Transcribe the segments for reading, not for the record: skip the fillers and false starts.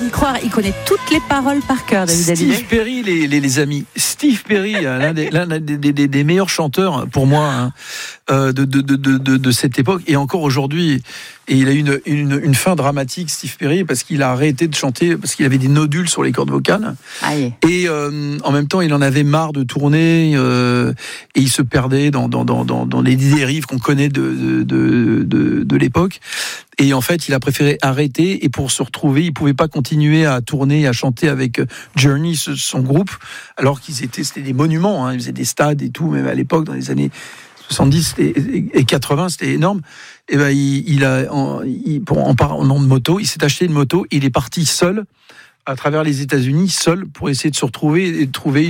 y croire. Il connaît toutes les paroles par cœur, David Hallyday. Steve Perry, les amis. Steve Perry, l'un des meilleurs chanteurs pour moi de cette époque et encore aujourd'hui. Et il a eu une fin dramatique, Steve Perry, parce qu'il a arrêté de chanter parce qu'il avait des nodules sur les cordes vocales. Aïe. Et en même temps, il en avait marre de tourner et il se perdait dans les dérives qu'on connaît de l'époque. Et en fait, il a préféré arrêter et pour se retrouver, il pouvait pas continuer à tourner et à chanter avec Journey, son groupe, alors c'était des monuments, hein, ils faisaient des stades et tout, même à l'époque, dans les années 70 et 80, c'était énorme. Et ben, en parlant de moto, il s'est acheté une moto, il est parti seul à travers les États-Unis, seul, pour essayer de se retrouver et de trouver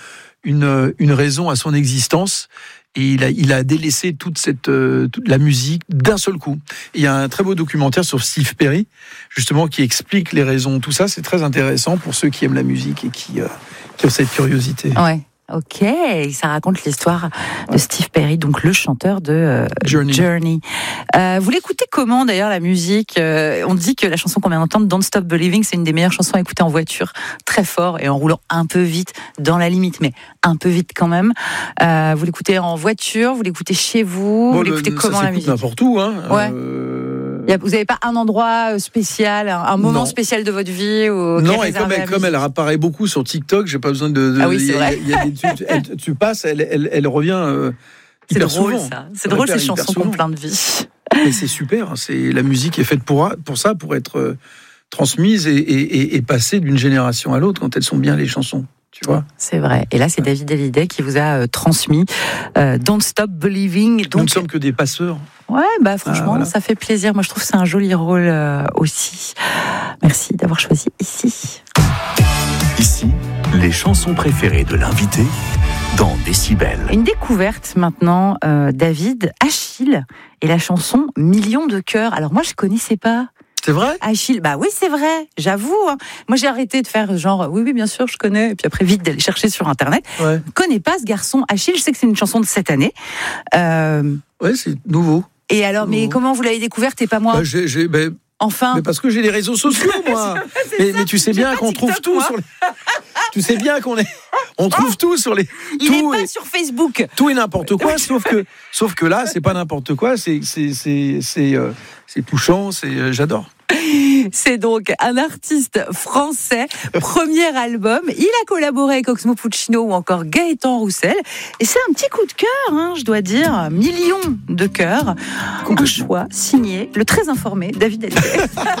une raison à son existence. Et il a délaissé toute la musique d'un seul coup. Et il y a un très beau documentaire sur Steve Perry, justement, qui explique les raisons. Tout ça, c'est très intéressant pour ceux qui aiment la musique et qui ont cette curiosité. Ouais. Ok, ça raconte l'histoire de Steve Perry, donc le chanteur de Journey. Vous l'écoutez comment d'ailleurs la musique On dit que la chanson qu'on vient d'entendre, Don't Stop Believing, c'est une des meilleures chansons à écouter en voiture, très fort et en roulant un peu vite, dans la limite, mais un peu vite quand même. Vous l'écoutez en voiture, vous l'écoutez chez vous, vous l'écoutez comment la musique? N'importe où, hein. Ouais. Vous n'avez pas un endroit spécial, un moment spécial de votre vie non, et comme elle apparaît beaucoup sur TikTok, j'ai pas besoin de. Ah oui, c'est vrai. Tu passes, elle revient. C'est hyper drôle, souvent. ça. C'est drôle, ces chansons qui ont plein de vie. Et c'est super. La musique est faite pour ça, pour être transmise et passer d'une génération à l'autre quand elles sont bien les chansons. Tu vois, c'est vrai. Et là, c'est David Hallyday qui vous a transmis Don't Stop Believing. Donc... Nous ne sommes que des passeurs. Ouais, franchement, voilà. Ça fait plaisir. Moi, je trouve que c'est un joli rôle aussi. Merci d'avoir choisi Ici. Ici, les chansons préférées de l'invité dans Décibel. Une découverte maintenant, David, Achille et la chanson Millions de cœurs. Alors moi, je connaissais pas. C'est vrai ? Achille, oui, c'est vrai, j'avoue. Hein. Moi, j'ai arrêté de faire genre, oui, bien sûr, je connais. Et puis après, vite d'aller chercher sur Internet. Ouais. Je ne connais pas ce garçon, Achille. Je sais que c'est une chanson de cette année. Ouais, c'est nouveau. Et alors, mais comment vous l'avez découverte et pas moi ? Enfin. Mais parce que j'ai les réseaux sociaux, moi. mais tu sais bien qu'on trouve tout sur les... Tu sais bien on trouve tout sur les. Il n'est pas sur Facebook. Tout et n'importe quoi, sauf que là, c'est pas n'importe quoi. C'est touchant. J'adore. C'est donc un artiste français, premier album. Il a collaboré avec Oxmo Puccino ou encore Gaëtan Roussel. Et c'est un petit coup de cœur, je dois dire. Millions de cœurs. Un choix signé le très informé David Hallyday.